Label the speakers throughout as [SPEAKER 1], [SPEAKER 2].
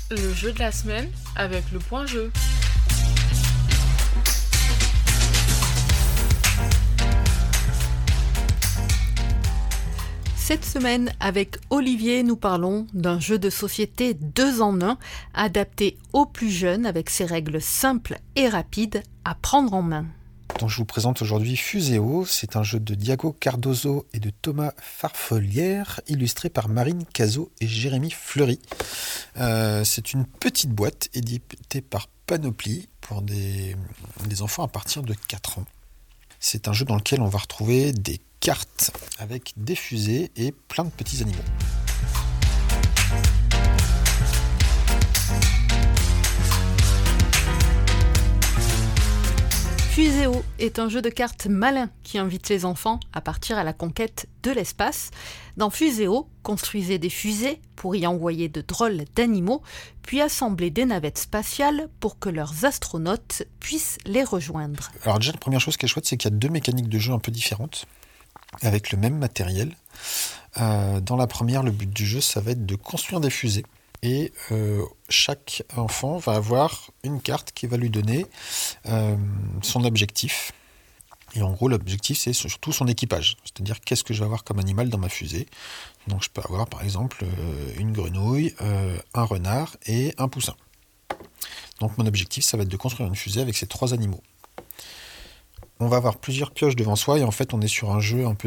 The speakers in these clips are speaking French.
[SPEAKER 1] Le jeu de la semaine avec le point jeu.
[SPEAKER 2] Cette semaine, avec Olivier, nous parlons d'un jeu de société 2 en 1, adapté aux plus jeunes avec ses règles simples et rapides à prendre en main.
[SPEAKER 3] Donc je vous présente aujourd'hui Fuseo. C'est un jeu de Diago Cardozo et de Thomas Farfolière, illustré par Marine Cazot et Jérémy Fleury. C'est une petite boîte éditée par Panoply pour des enfants à partir de 4 ans. C'est un jeu dans lequel on va retrouver des cartes avec des fusées et plein de petits animaux.
[SPEAKER 2] Fuseo est un jeu de cartes malin qui invite les enfants à partir à la conquête de l'espace. Dans Fuseo, construisez des fusées pour y envoyer de drôles d'animaux, puis assembler des navettes spatiales pour que leurs astronautes puissent les rejoindre.
[SPEAKER 3] Alors déjà, la première chose qui est chouette, c'est qu'il y a 2 mécaniques de jeu un peu différentes, avec le même matériel. Dans la première, le but du jeu, ça va être de construire des fusées. Et chaque enfant va avoir une carte qui va lui donner son objectif. Et en gros, l'objectif, c'est surtout son équipage. C'est-à-dire, qu'est-ce que je vais avoir comme animal dans ma fusée. Donc, je peux avoir, par exemple, une grenouille, un renard et un poussin. Donc, mon objectif, ça va être de construire une fusée avec ces 3 animaux. On va avoir plusieurs pioches devant soi. Et en fait, on est sur un jeu un peu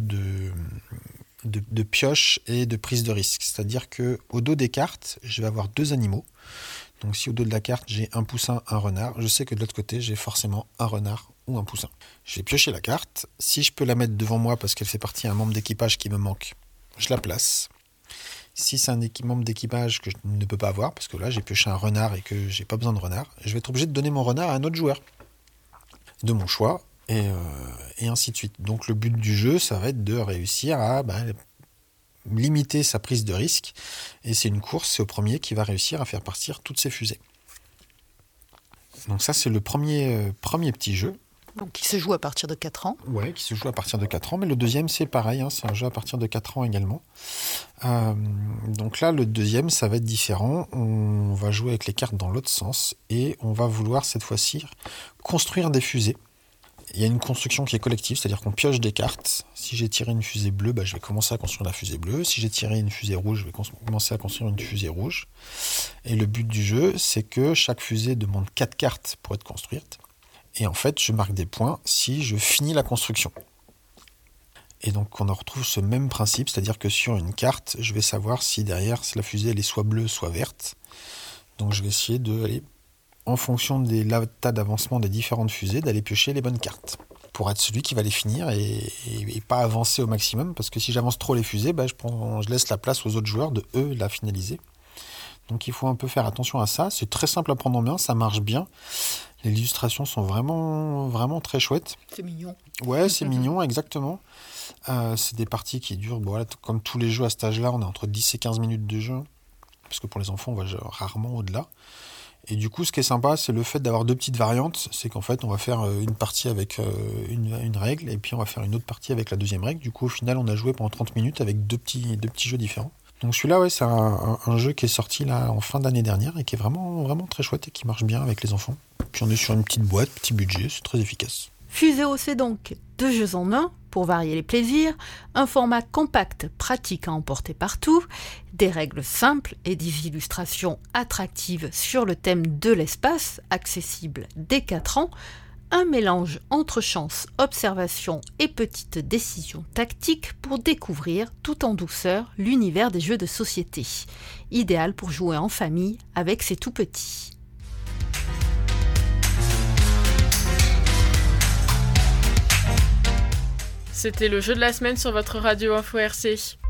[SPEAKER 3] de pioche et de prise de risque. C'est-à-dire qu'au dos des cartes, je vais avoir 2 animaux. Donc si au dos de la carte, j'ai un poussin, un renard, je sais que de l'autre côté, j'ai forcément un renard ou un poussin. Je vais piocher la carte. Si je peux la mettre devant moi parce qu'elle fait partie d'un membre d'équipage qui me manque, je la place. Si c'est un membre d'équipage que je ne peux pas avoir, parce que là, j'ai pioché un renard et que j'ai pas besoin de renard, je vais être obligé de donner mon renard à un autre joueur de mon choix. Et ainsi de suite. Donc le but du jeu, ça va être de réussir à limiter sa prise de risque. Et c'est une course, c'est au premier qui va réussir à faire partir toutes ses fusées. Donc ça, c'est le premier petit jeu.
[SPEAKER 2] Donc qui se joue à partir de 4 ans.
[SPEAKER 3] Ouais, qui se joue à partir de 4 ans. Mais le deuxième, c'est pareil, c'est un jeu à partir de 4 ans également. Donc là, le deuxième, ça va être différent. On va jouer avec les cartes dans l'autre sens. Et on va vouloir, cette fois-ci, construire des fusées. Il y a une construction qui est collective, c'est-à-dire qu'on pioche des cartes. Si j'ai tiré une fusée bleue, je vais commencer à construire la fusée bleue. Si j'ai tiré une fusée rouge, je vais commencer à construire une fusée rouge. Et le but du jeu, c'est que chaque fusée demande 4 cartes pour être construite. Et en fait, je marque des points si je finis la construction. Et donc, on en retrouve ce même principe, c'est-à-dire que sur une carte, je vais savoir si derrière, la fusée elle est soit bleue, soit verte. Donc, je vais essayer d'aller, en fonction des tas d'avancement des différentes fusées, d'aller piocher les bonnes cartes pour être celui qui va les finir et pas avancer au maximum, parce que si j'avance trop les fusées, je laisse la place aux autres joueurs de eux la finaliser. Donc il faut un peu faire attention à ça. C'est très simple à prendre en main, ça marche bien. Les illustrations sont vraiment, vraiment très chouettes.
[SPEAKER 2] C'est mignon.
[SPEAKER 3] Ouais, c'est mignon, exactement. C'est des parties qui durent, comme tous les jeux à cet âge-là, on est entre 10 et 15 minutes de jeu, parce que pour les enfants, on va rarement au-delà. Et du coup, ce qui est sympa, c'est le fait d'avoir 2 petites variantes. C'est qu'en fait, on va faire une partie avec une règle, et puis on va faire une autre partie avec la deuxième règle. Du coup, au final, on a joué pendant 30 minutes avec deux petits jeux différents. Donc celui-là, c'est un jeu qui est sorti là en fin d'année dernière et qui est vraiment, vraiment très chouette et qui marche bien avec les enfants. Puis on est sur une petite boîte, petit budget, c'est très efficace.
[SPEAKER 2] Fuseo, c'est donc 2 jeux en 1 pour varier les plaisirs, un format compact, pratique à emporter partout, des règles simples et des illustrations attractives sur le thème de l'espace, accessible dès 4 ans, un mélange entre chance, observation et petites décisions tactiques pour découvrir tout en douceur l'univers des jeux de société. Idéal pour jouer en famille avec ses tout-petits.
[SPEAKER 1] C'était le jeu de la semaine sur votre radio Info RC.